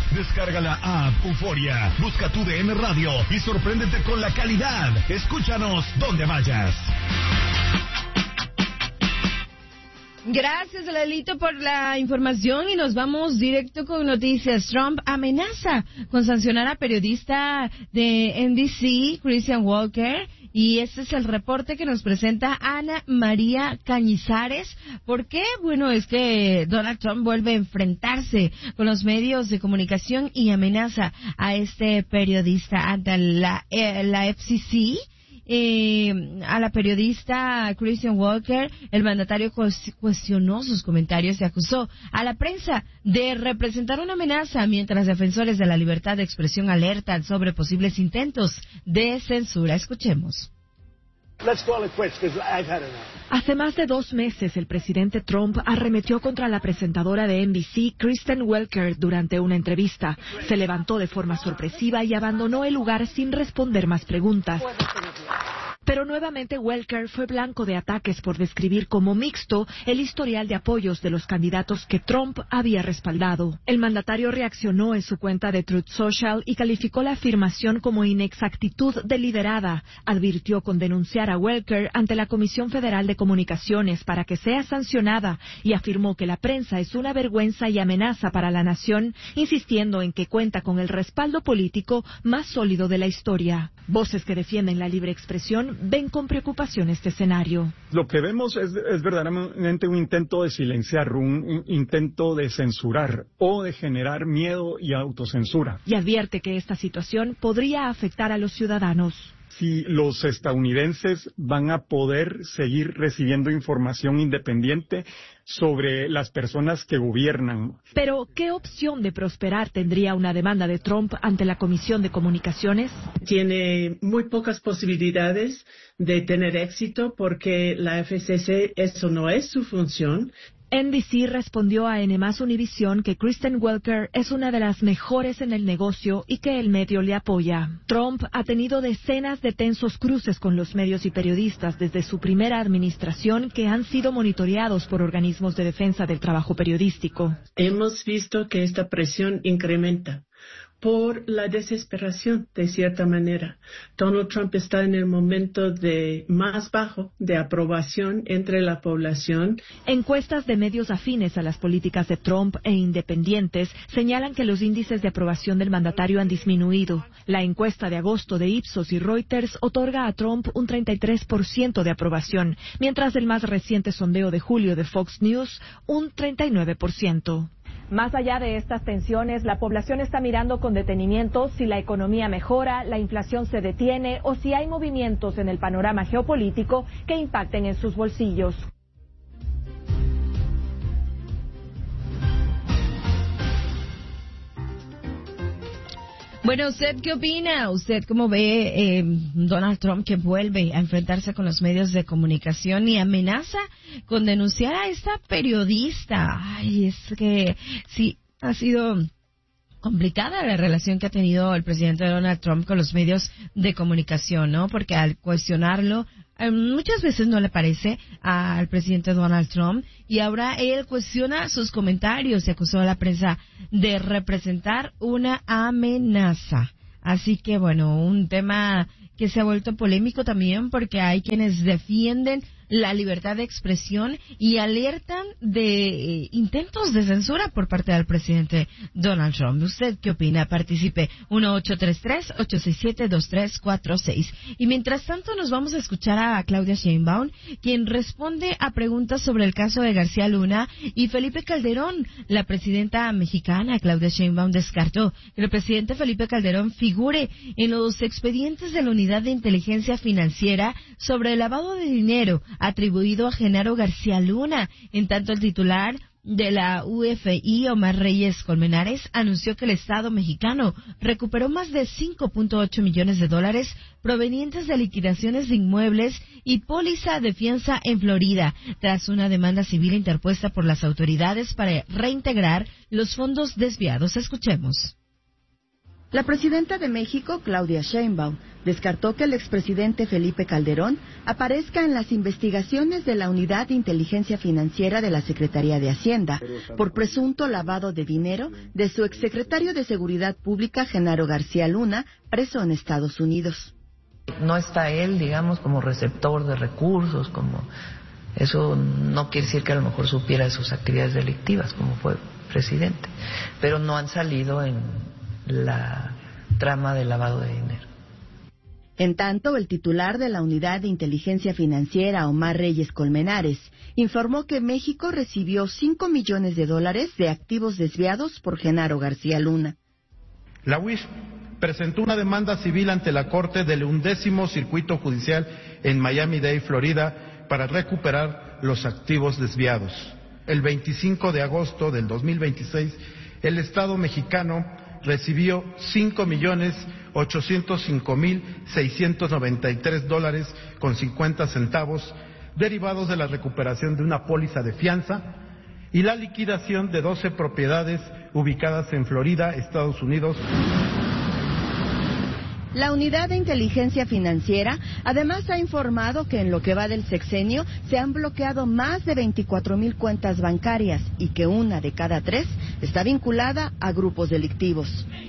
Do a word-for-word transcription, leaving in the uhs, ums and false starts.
Descarga la app Euforia, busca tu D N Radio y sorpréndete con la calidad. Escúchanos donde vayas. Gracias, Lalito, por la información y nos vamos directo con noticias. Trump amenaza con sancionar a periodista de N B C, Christian Walker, y este es el reporte que nos presenta Ana María Cañizares. ¿Por qué? Bueno, es que Donald Trump vuelve a enfrentarse con los medios de comunicación y amenaza a este periodista ante la, eh, la F C C. Eh, a la periodista Christian Walker, el mandatario cuestionó sus comentarios y acusó a la prensa de representar una amenaza, mientras defensores de la libertad de expresión alertan sobre posibles intentos de censura. Escuchemos. Hace más de dos meses, el presidente Trump arremetió contra la presentadora de N B C, Kristen Welker, durante una entrevista. Se levantó de forma sorpresiva y abandonó el lugar sin responder más preguntas. Pero nuevamente Welker fue blanco de ataques por describir como mixto el historial de apoyos de los candidatos que Trump había respaldado. El mandatario reaccionó en su cuenta de Truth Social y calificó la afirmación como inexactitud deliberada. Advirtió con denunciar a Welker ante la Comisión Federal de Comunicaciones para que sea sancionada y afirmó que la prensa es una vergüenza y amenaza para la nación, insistiendo en que cuenta con el respaldo político más sólido de la historia. Voces que defienden la libre expresión ven con preocupación este escenario. Lo que vemos es, es verdaderamente un intento de silenciar, un, un intento de censurar o de generar miedo y autocensura. Y advierte que esta situación podría afectar a los ciudadanos. Si los estadounidenses van a poder seguir recibiendo información independiente sobre las personas que gobiernan. Pero, ¿qué opción de prosperar tendría una demanda de Trump ante la Comisión de Comunicaciones? Tiene muy pocas posibilidades de tener éxito porque la F C C, eso no es su función. N B C respondió a N más Univision que Kristen Welker es una de las mejores en el negocio y que el medio le apoya. Trump ha tenido decenas de tensos cruces con los medios y periodistas desde su primera administración, que han sido monitoreados por organismos de defensa del trabajo periodístico. Hemos visto que esta presión incrementa por la desesperación, de cierta manera. Donald Trump está en el momento de más bajo de aprobación entre la población. Encuestas de medios afines a las políticas de Trump e independientes señalan que los índices de aprobación del mandatario han disminuido. La encuesta de agosto de Ipsos y Reuters otorga a Trump un treinta y tres por ciento de aprobación, mientras el más reciente sondeo de julio de Fox News un treinta y nueve por ciento. Más allá de estas tensiones, la población está mirando con detenimiento si la economía mejora, la inflación se detiene o si hay movimientos en el panorama geopolítico que impacten en sus bolsillos. Bueno, ¿usted qué opina? ¿Usted cómo ve eh, Donald Trump, que vuelve a enfrentarse con los medios de comunicación y amenaza con denunciar a esta periodista? Ay, es que sí, ha sido complicada la relación que ha tenido el presidente Donald Trump con los medios de comunicación, ¿no? Porque al cuestionarlo, eh, muchas veces no le parece al presidente Donald Trump, y ahora él cuestiona sus comentarios y acusó a la prensa de representar una amenaza. Así que, bueno, un tema que se ha vuelto polémico también, porque hay quienes defienden la libertad de expresión y alertan de eh, intentos de censura por parte del presidente Donald Trump. ¿Usted qué opina? Participe uno ocho tres tres, ocho seis siete, dos tres cuatro seis. Y mientras tanto nos vamos a escuchar a Claudia Sheinbaum, quien responde a preguntas sobre el caso de García Luna y Felipe Calderón. La presidenta mexicana, Claudia Sheinbaum, descartó que el presidente Felipe Calderón figure en los expedientes de la Unidad de Inteligencia Financiera sobre el lavado de dinero atribuido a Genaro García Luna. En tanto, el titular de la U F I, Omar Reyes Colmenares, anunció que el Estado mexicano recuperó más de cinco punto ocho millones de dólares provenientes de liquidaciones de inmuebles y póliza de fianza en Florida, tras una demanda civil interpuesta por las autoridades para reintegrar los fondos desviados. Escuchemos. La presidenta de México, Claudia Sheinbaum, descartó que el expresidente Felipe Calderón aparezca en las investigaciones de la Unidad de Inteligencia Financiera de la Secretaría de Hacienda por presunto lavado de dinero de su exsecretario de Seguridad Pública, Genaro García Luna, preso en Estados Unidos. No está él, digamos, como receptor de recursos, como eso no quiere decir que a lo mejor supiera de sus actividades delictivas, como fue presidente, pero no han salido en la trama de lavado de dinero. En tanto, el titular de la Unidad de Inteligencia Financiera, Omar Reyes Colmenares, informó que México recibió cinco millones de dólares de activos desviados por Genaro García Luna. La U I S presentó una demanda civil ante la Corte del undécimo Circuito Judicial en Miami-Dade, Florida, para recuperar los activos desviados. El veinticinco de agosto del dos mil veintiséis, el Estado mexicano recibió cinco millones ochocientos cinco mil seiscientos noventa y tres dólares con cincuenta centavos derivados de la recuperación de una póliza de fianza y la liquidación de doce propiedades ubicadas en Florida, Estados Unidos. La Unidad de Inteligencia Financiera además ha informado que en lo que va del sexenio se han bloqueado más de veinticuatro mil cuentas bancarias y que una de cada tres está vinculada a grupos delictivos.